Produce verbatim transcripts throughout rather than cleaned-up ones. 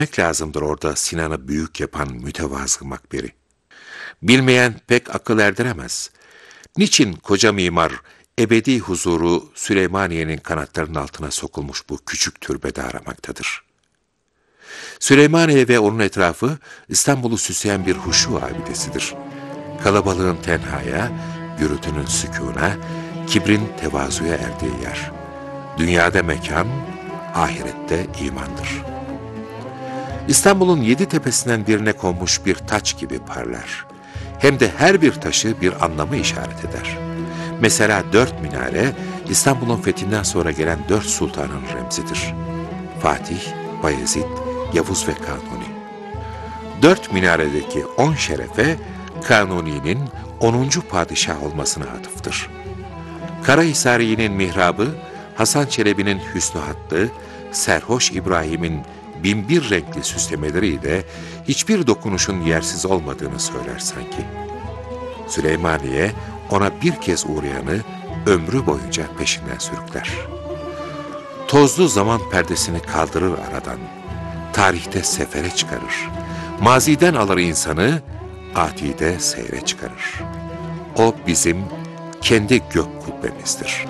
lazımdır orada Sinan'ı büyük yapan mütevazı makberi. Bilmeyen pek akıl erdiremez. Niçin koca mimar ebedi huzuru Süleymaniye'nin kanatlarının altına sokulmuş bu küçük türbede aramaktadır? Süleymaniye ve onun etrafı İstanbul'u süsleyen bir huşu abidesidir. Kalabalığın tenhaya, gürültünün sükûna, kibrin tevazuya erdiği yer. Dünyada mekan, ahirette imandır. İstanbul'un yedi tepesinden birine konmuş bir taç gibi parlar. Hem de her bir taşı bir anlamı işaret eder. Mesela dört minare, İstanbul'un fethinden sonra gelen dört sultanın remzidir. Fatih, Bayezid, Yavuz ve Kanuni. Dört minaredeki on şerefe, Kanuni'nin onuncu padişah olmasına atıftır. Karahisari'nin mihrabı, Hasan Çelebi'nin hüsnü hattı, Serhoş İbrahim'in binbir renkli süslemeleriyle hiçbir dokunuşun yersiz olmadığını söyler sanki. Süleymaniye ona bir kez uğrayanı ömrü boyunca peşinden sürükler. Tozlu zaman perdesini kaldırır aradan, tarihte sefere çıkarır, maziden alır insanı, atide seyre çıkarır. O bizim kendi gök kubbemizdir.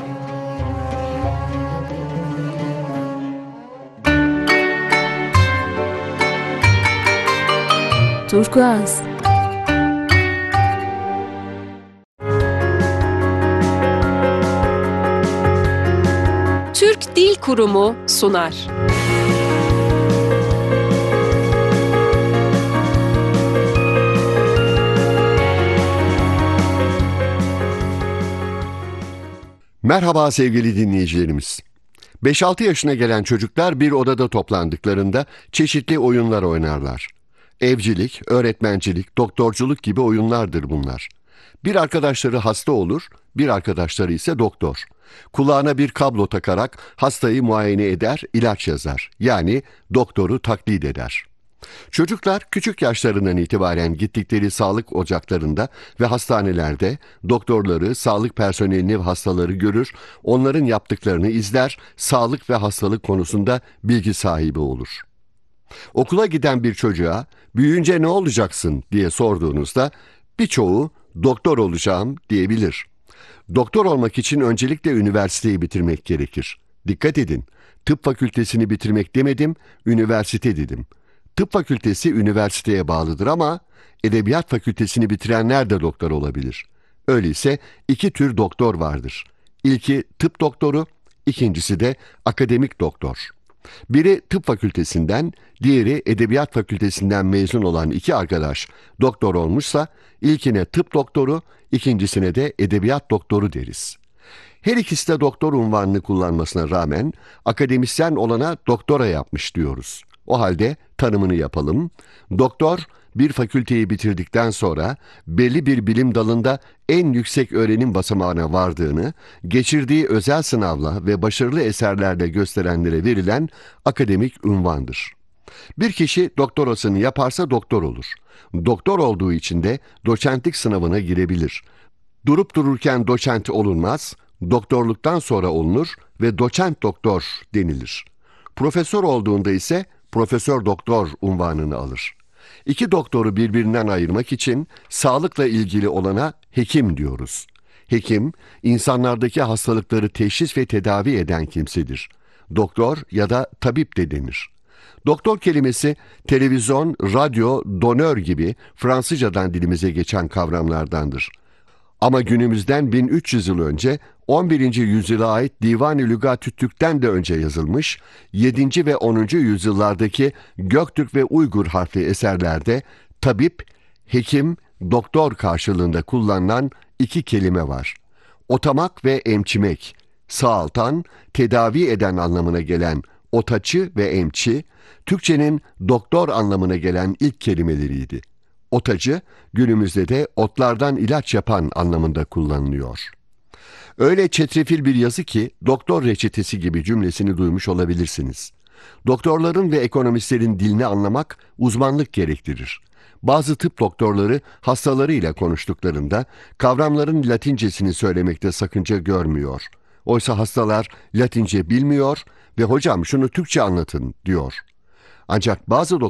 Turkuaz. Türk Dil Kurumu sunar. Merhaba sevgili dinleyicilerimiz. beş altı yaşına gelen çocuklar bir odada toplandıklarında çeşitli oyunlar oynarlar. Evcilik, öğretmencilik, doktorculuk gibi oyunlardır bunlar. Bir arkadaşları hasta olur, bir arkadaşları ise doktor. Kulağına bir kablo takarak hastayı muayene eder, ilaç yazar. Yani doktoru taklit eder. Çocuklar küçük yaşlarından itibaren gittikleri sağlık ocaklarında ve hastanelerde doktorları, sağlık personelini ve hastaları görür, onların yaptıklarını izler, sağlık ve hastalık konusunda bilgi sahibi olur. Okula giden bir çocuğa büyüyünce ne olacaksın diye sorduğunuzda birçoğu doktor olacağım diyebilir. Doktor olmak için öncelikle üniversiteyi bitirmek gerekir. Dikkat edin, tıp fakültesini bitirmek demedim, üniversite dedim. Tıp fakültesi üniversiteye bağlıdır ama edebiyat fakültesini bitirenler de doktor olabilir. Öyleyse iki tür doktor vardır. İlki tıp doktoru, ikincisi de akademik doktor. Biri tıp fakültesinden, diğeri edebiyat fakültesinden mezun olan iki arkadaş doktor olmuşsa, ilkine tıp doktoru, ikincisine de edebiyat doktoru deriz. Her ikisi de doktor unvanını kullanmasına rağmen akademisyen olana doktora yapmış diyoruz. O halde tanımını yapalım. Doktor, bir fakülteyi bitirdikten sonra belli bir bilim dalında en yüksek öğrenim basamağına vardığını, geçirdiği özel sınavla ve başarılı eserlerle gösterenlere verilen akademik unvandır. Bir kişi doktorasını yaparsa doktor olur. Doktor olduğu için de doçentlik sınavına girebilir. Durup dururken doçent olunmaz, doktorluktan sonra olunur ve doçent doktor denilir. Profesör olduğunda ise profesör doktor unvanını alır. İki doktoru birbirinden ayırmak için sağlıkla ilgili olana hekim diyoruz. Hekim, insanlardaki hastalıkları teşhis ve tedavi eden kimsedir. Doktor ya da tabip de denir. Doktor kelimesi televizyon, radyo, donör gibi Fransızcadan dilimize geçen kavramlardandır. Ama günümüzden bin üç yüz yıl önce on birinci yüzyıla ait Divan-ı Lügat-ı Türk'ten de önce yazılmış, yedinci ve onuncu yüzyıllardaki Göktürk ve Uygur harfli eserlerde tabip, hekim, doktor karşılığında kullanılan iki kelime var. Otamak ve emçimek, sağaltan, tedavi eden anlamına gelen otaçı ve emçi, Türkçenin doktor anlamına gelen ilk kelimeleriydi. Otacı, günümüzde de otlardan ilaç yapan anlamında kullanılıyor. Öyle çetrefil bir yazı ki doktor reçetesi gibi cümlesini duymuş olabilirsiniz. Doktorların ve ekonomistlerin dilini anlamak uzmanlık gerektirir. Bazı tıp doktorları hastalarıyla konuştuklarında kavramların Latincesini söylemekte sakınca görmüyor. Oysa hastalar Latince bilmiyor ve hocam şunu Türkçe anlatın diyor. Ancak bazı